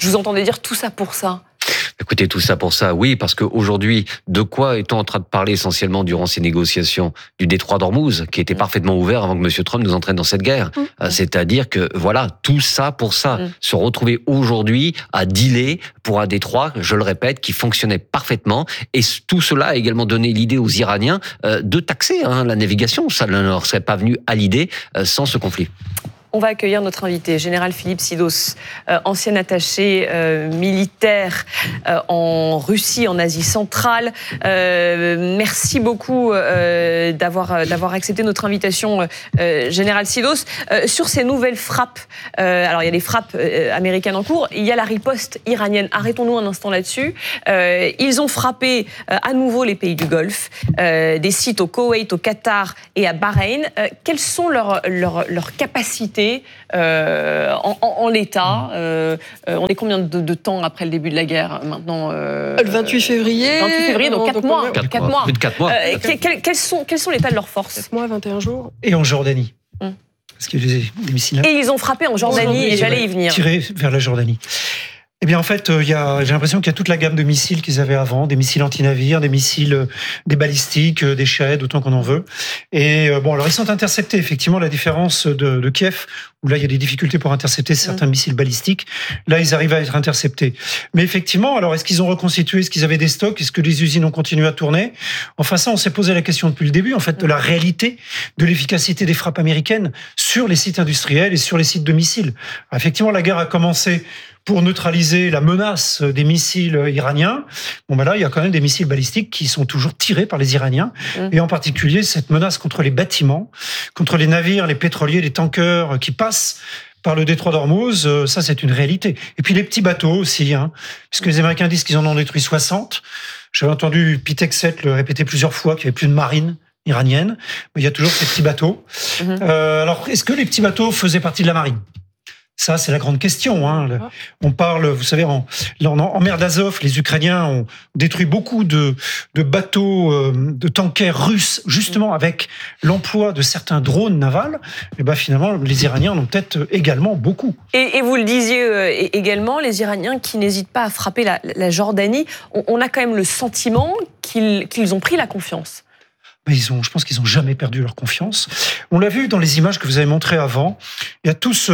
Je vous entendais dire tout ça pour ça. Écoutez, tout ça pour ça, oui, parce qu'aujourd'hui, de quoi est-on en train de parler essentiellement durant ces négociations? Du détroit d'Ormuz, qui était parfaitement ouvert avant que M. Trump nous entraîne dans cette guerre. C'est-à-dire que, voilà, tout ça pour ça. Se retrouver aujourd'hui à dealer pour un détroit, je le répète, qui fonctionnait parfaitement. Et tout cela a également donné l'idée aux Iraniens de taxer la navigation. Ça ne leur serait pas venu à l'idée sans ce conflit. On va accueillir notre invité, Général Philippe Sidos, ancien attaché militaire en Russie, en Asie centrale. Merci beaucoup d'avoir accepté notre invitation, Général Sidos. Sur ces nouvelles frappes, alors il y a les frappes américaines en cours, il y a la riposte iranienne. Arrêtons-nous un instant là-dessus. Ils ont frappé à nouveau les pays du Golfe, des sites au Koweït, au Qatar et à Bahreïn. Quelles sont leurs capacités en l'état? On est combien de temps après le début de la guerre maintenant? Le 28 février. 28 février, donc 4 mois. 4 mois. Plus de 4 mois. Quels sont l'état de leurs forces? 7 mois, 21 jours. Et en Jordanie. Parce qu'il y a des missiles. Et ils ont frappé en Jordanie, et j'allais y venir. Tiré vers la Jordanie. Eh bien, en fait, j'ai l'impression qu'il y a toute la gamme de missiles qu'ils avaient avant, des missiles anti-navires, des missiles, des balistiques, des Shahed, autant qu'on en veut. Et alors ils sont interceptés. Effectivement, la différence de Kiev, où là il y a des difficultés pour intercepter certains missiles balistiques, là ils arrivent à être interceptés. Mais effectivement, alors est-ce qu'ils ont reconstitué, est-ce qu'ils avaient des stocks, est-ce que les usines ont continué à tourner? Enfin, ça, on s'est posé la question depuis le début, en fait, de la réalité de l'efficacité des frappes américaines sur les sites industriels et sur les sites de missiles. Alors, effectivement, la guerre a commencé pour neutraliser la menace des missiles iraniens. Là, il y a quand même des missiles balistiques qui sont toujours tirés par les Iraniens, et en particulier cette menace contre les bâtiments, contre les navires, les pétroliers, les tankers qui passent par le détroit d'Ormuz. Ça, c'est une réalité. Et puis les petits bateaux aussi, puisque les Américains disent qu'ils en ont détruit 60. J'avais entendu Pete Hegseth le répéter plusieurs fois qu'il n'y avait plus de marine iranienne, mais il y a toujours ces petits bateaux. Alors, est-ce que les petits bateaux faisaient partie de la marine? Ça, c'est la grande question. On parle, vous savez, en mer d'Azov, les Ukrainiens ont détruit beaucoup de bateaux, de tankers russes, justement avec l'emploi de certains drones navals. Et finalement, les Iraniens en ont peut-être également beaucoup. Et vous le disiez également, les Iraniens qui n'hésitent pas à frapper la Jordanie, on a quand même le sentiment qu'ils ont pris la confiance. Mais je pense qu'ils n'ont jamais perdu leur confiance. On l'a vu dans les images que vous avez montrées avant. Il y a tout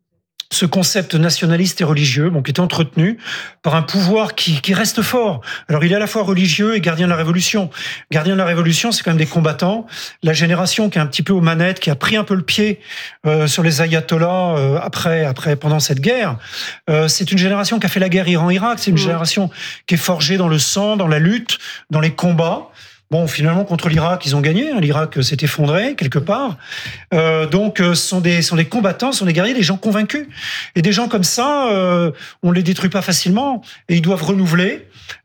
ce concept nationaliste et religieux, qui est entretenu par un pouvoir qui reste fort. Alors, il est à la fois religieux et gardien de la Révolution. Gardien de la Révolution, c'est quand même des combattants. La génération qui est un petit peu aux manettes, qui a pris un peu le pied sur les ayatollahs pendant cette guerre, c'est une génération qui a fait la guerre Iran-Irak. C'est une génération qui est forgée dans le sang, dans la lutte, dans les combats. Finalement, contre l'Irak, ils ont gagné. L'Irak s'est effondré, quelque part. Donc, ce sont des combattants, ce sont des guerriers, des gens convaincus. Et des gens comme ça, on les détruit pas facilement. Et ils doivent renouveler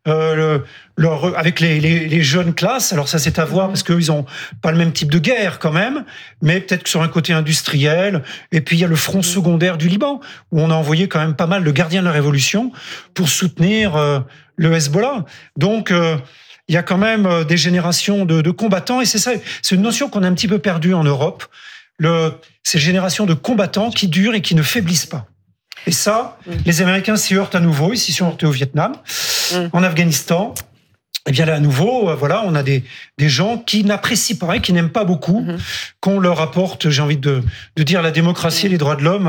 avec les jeunes classes. Alors ça, c'est à voir, parce qu'eux, ils ont pas le même type de guerre, quand même. Mais peut-être que sur un côté industriel. Et puis, il y a le front secondaire du Liban, où on a envoyé quand même pas mal de gardiens de la Révolution pour soutenir le Hezbollah. Donc, il y a quand même des générations de combattants, et c'est ça, c'est une notion qu'on a un petit peu perdue en Europe, ces générations de combattants qui durent et qui ne faiblissent pas. Et ça, les Américains s'y heurtent à nouveau, ils s'y sont heurtés au Vietnam, en Afghanistan. Et bien là, à nouveau, on a des gens qui n'apprécient pas et qui n'aiment pas beaucoup qu'on leur apporte, j'ai envie de dire, la démocratie et les droits de l'homme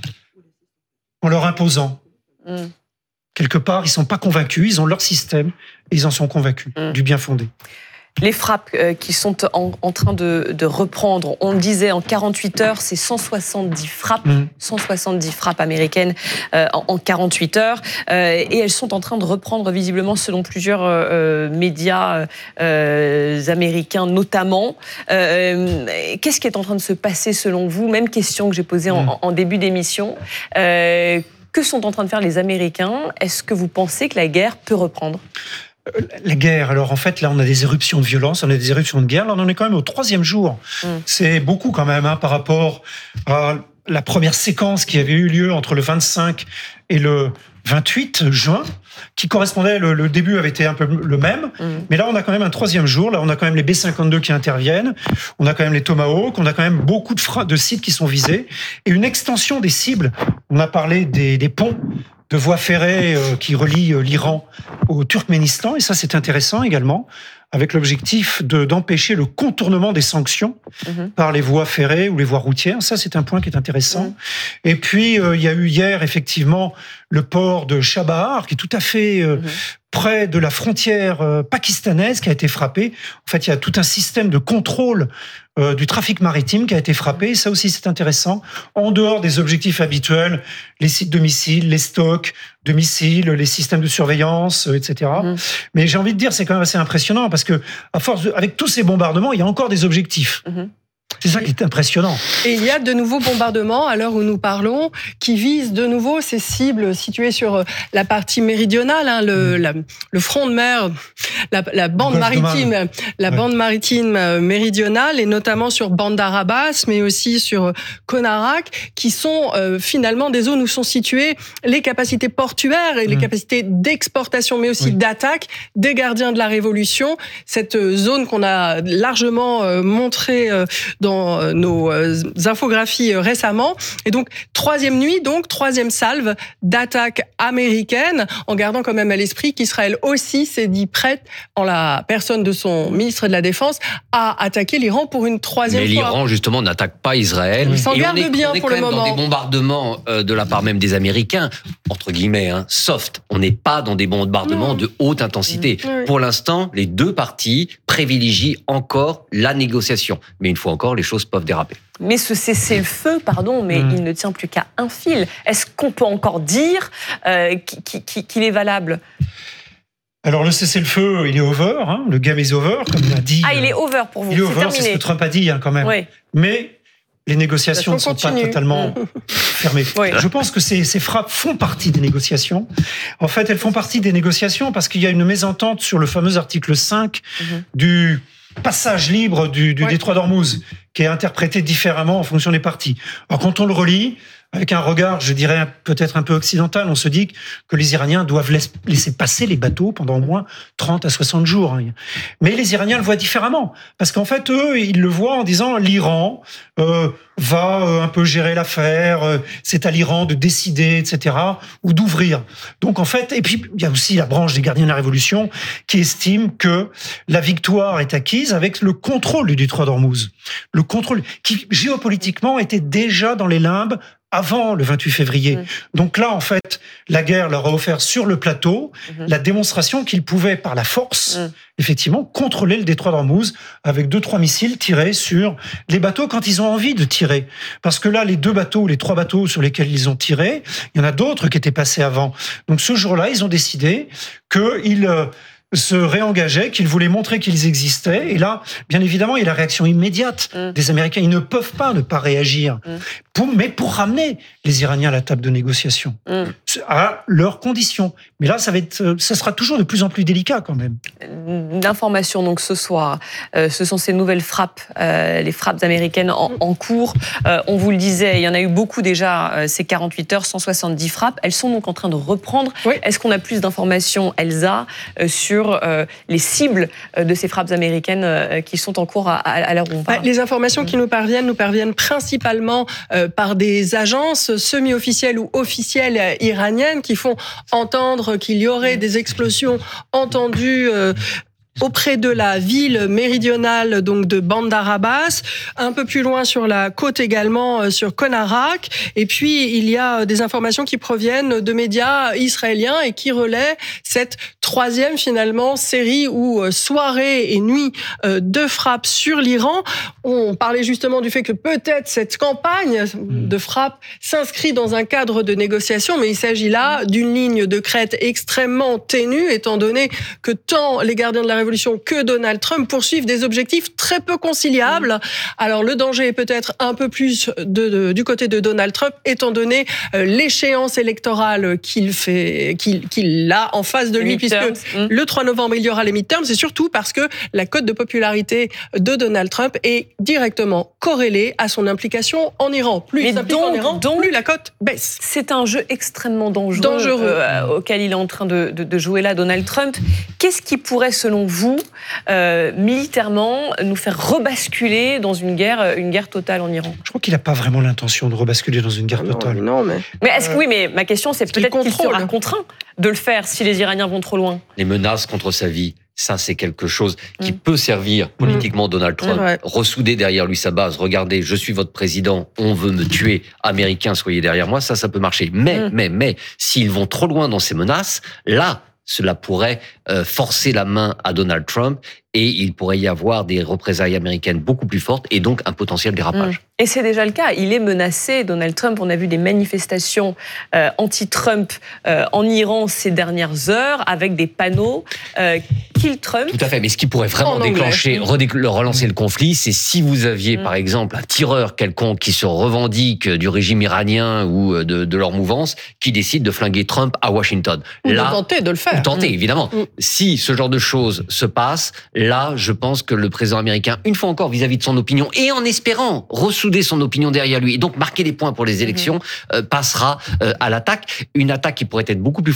en leur imposant. Quelque part, ils ne sont pas convaincus, ils ont leur système, et ils en sont convaincus, du bien fondé. Les frappes qui sont en train de reprendre, on le disait, en 48 heures, c'est 170 frappes, 170 frappes américaines en 48 heures, et elles sont en train de reprendre visiblement selon plusieurs médias américains notamment. Qu'est-ce qui est en train de se passer selon vous? Même question que j'ai posée en début d'émission. Que sont en train de faire les Américains? Est-ce que vous pensez que la guerre peut reprendre? La guerre, alors en fait, là, on a des éruptions de violence, on a des éruptions de guerre. Là, on en est quand même au 3e jour. C'est beaucoup quand même, par rapport à la première séquence qui avait eu lieu entre le 25 et le 28 juin, qui correspondait, le début avait été un peu le même, mais là on a quand même un 3e jour, là on a quand même les B-52 qui interviennent, on a quand même les Tomahawk, on a quand même beaucoup de sites qui sont visés, et une extension des cibles. On a parlé des ponts de voie ferrée qui relie l'Iran au Turkménistan. Et ça, c'est intéressant également, avec l'objectif d'empêcher le contournement des sanctions par les voies ferrées ou les voies routières. Ça, c'est un point qui est intéressant. Et puis, il y a eu hier, effectivement, le port de Chabahar, qui est tout à fait près de la frontière pakistanaise, qui a été frappé. En fait, il y a tout un système de contrôle du trafic maritime qui a été frappé. Ça aussi, c'est intéressant. En dehors des objectifs habituels, les sites de missiles, les stocks de missiles, les systèmes de surveillance, etc. Mais j'ai envie de dire, c'est quand même assez impressionnant parce que, à force avec tous ces bombardements, il y a encore des objectifs. C'est ça qui est impressionnant. Et il y a de nouveaux bombardements, à l'heure où nous parlons, qui visent de nouveau ces cibles situées sur la partie méridionale, le front de mer, la bande maritime, bande maritime méridionale, et notamment sur Bandar Abbas, mais aussi sur Konarak, qui sont finalement des zones où sont situées les capacités portuaires et les capacités d'exportation, mais aussi d'attaque des gardiens de la Révolution. Cette zone qu'on a largement montrée dans nos infographies récemment. Et donc, troisième nuit, troisième salve d'attaques américaines, en gardant quand même à l'esprit qu'Israël aussi s'est dit prête, en la personne de son ministre de la Défense, à attaquer l'Iran pour une troisième fois. Mais l'Iran, justement, n'attaque pas Israël. Il s'en garde bien pour le moment. On est dans des bombardements de la part même des Américains, entre guillemets, soft. On n'est pas dans des bombardements de haute intensité. Pour l'instant, les deux parties privilégient encore la négociation. Mais une fois encore, les choses peuvent déraper. Mais ce cessez-le-feu, il ne tient plus qu'à un fil. Est-ce qu'on peut encore dire qu'il est valable ? Alors, le cessez-le-feu, il est over, le game is over, comme il a dit. Ah, il est over pour vous, il est over, c'est ce que Trump a dit quand même. Oui. Mais les négociations ne sont pas totalement fermées. Oui. Je pense que ces frappes font partie des négociations. En fait, elles font partie des négociations parce qu'il y a une mésentente sur le fameux article 5 du passage libre du détroit d'Ormuz, qui est interprété différemment en fonction des parties. Alors, quand on le relit, avec un regard, je dirais, peut-être un peu occidental, on se dit que les Iraniens doivent laisser passer les bateaux pendant au moins 30 à 60 jours. Mais les Iraniens le voient différemment. Parce qu'en fait, eux, ils le voient en disant l'Iran va un peu gérer l'affaire, c'est à l'Iran de décider, etc., ou d'ouvrir. Donc, en fait, et puis, il y a aussi la branche des gardiens de la Révolution qui estime que la victoire est acquise avec le contrôle du détroit d'Ormuz. Le contrôle qui, géopolitiquement, était déjà dans les limbes avant le 28 février. Donc là, en fait, la guerre leur a offert sur le plateau la démonstration qu'ils pouvaient, par la force, effectivement, contrôler le détroit d'Ormuz avec 2-3 missiles tirés sur les bateaux quand ils ont envie de tirer. Parce que là, les 2 bateaux ou les 3 bateaux sur lesquels ils ont tiré, il y en a d'autres qui étaient passés avant. Donc ce jour-là, ils ont décidé qu'ils se réengageaient, qu'ils voulaient montrer qu'ils existaient. Et là, bien évidemment, il y a la réaction immédiate des Américains. Ils ne peuvent pas ne pas réagir. Mais pour ramener les Iraniens à la table de négociation, à leurs conditions. Mais là, ça sera toujours de plus en plus délicat quand même. L'information, donc, ce soir, ce sont ces nouvelles frappes, les frappes américaines en cours. On vous le disait, il y en a eu beaucoup déjà ces 48 heures, 170 frappes. Elles sont donc en train de reprendre. Oui. Est-ce qu'on a plus d'informations, Elsa, sur les cibles de ces frappes américaines qui sont en cours à l'heure où on parle? Les informations qui nous parviennent principalement par des agences semi-officielles ou officielles iraniennes qui font entendre qu'il y aurait des explosions entendues auprès de la ville méridionale donc de Bandar Abbas, un peu plus loin sur la côte également sur Konarak, et puis il y a des informations qui proviennent de médias israéliens et qui relaient cette troisième finalement série ou soirée et nuit de frappes sur l'Iran. On parlait justement du fait que peut-être cette campagne de frappe s'inscrit dans un cadre de négociation, mais il s'agit là d'une ligne de crête extrêmement ténue, étant donné que tant les gardiens de la Révolution que Donald Trump poursuivent des objectifs très peu conciliables. Alors le danger est peut-être un peu plus du côté de Donald Trump, étant donné l'échéance électorale qu'il a en face de lui, puisque le 3 novembre, il y aura les midterms. C'est surtout parce que la cote de popularité de Donald Trump est directement corrélée à son implication en Iran. Plus il s'implique en Iran, plus la cote baisse. C'est un jeu extrêmement dangereux. Auquel il est en train de jouer là, Donald Trump. Qu'est-ce qui pourrait, selon vous, militairement, nous faire rebasculer dans une guerre totale en Iran? Je crois qu'il n'a pas vraiment l'intention de rebasculer dans une guerre totale. Mais est-ce que oui, mais ma question, c'est peut-être qu'il sera contraint de le faire si les Iraniens vont trop loin. Les menaces contre sa vie, ça c'est quelque chose qui peut servir politiquement Donald Trump, ressouder derrière lui sa base. Regardez, je suis votre président, on veut me tuer, Américains, soyez derrière moi, ça peut marcher. Mais, s'ils vont trop loin dans ces menaces, là, cela pourrait forcer la main à Donald Trump et il pourrait y avoir des représailles américaines beaucoup plus fortes et donc un potentiel dérapage. Et c'est déjà le cas. Il est menacé, Donald Trump. On a vu des manifestations anti-Trump en Iran ces dernières heures avec des panneaux Kill Trump. Tout à fait. Mais ce qui pourrait vraiment déclencher, relancer le conflit, c'est si vous aviez, par exemple, un tireur quelconque qui se revendique du régime iranien ou de leur mouvance, qui décide de flinguer Trump à Washington. Ou de tenter de le faire. Tenter, évidemment. Si ce genre de choses se passe, là, je pense que le président américain, une fois encore, vis-à-vis de son opinion, et en espérant ressouder son opinion derrière lui, et donc marquer des points pour les élections, passera à l'attaque. Une attaque qui pourrait être beaucoup plus